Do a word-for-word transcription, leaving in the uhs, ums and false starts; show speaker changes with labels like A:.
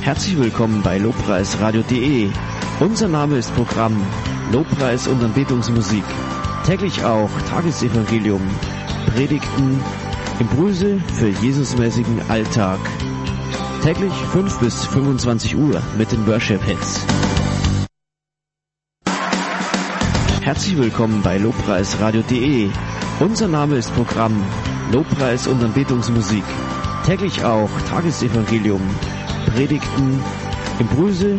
A: Herzlich willkommen bei lobpreisradio punkt de. Unser Name ist Programm Lobpreis und Anbetungsmusik. Täglich auch Tagesevangelium, Predigten, Impulse für Jesusmäßigen Alltag. Täglich fünf bis fünfundzwanzig Uhr mit den Worship Hits. Herzlich willkommen bei lobpreisradio punkt de. Unser Name ist Programm Lobpreis und Anbetungsmusik. Täglich auch Tagesevangelium, Predigten, Impulse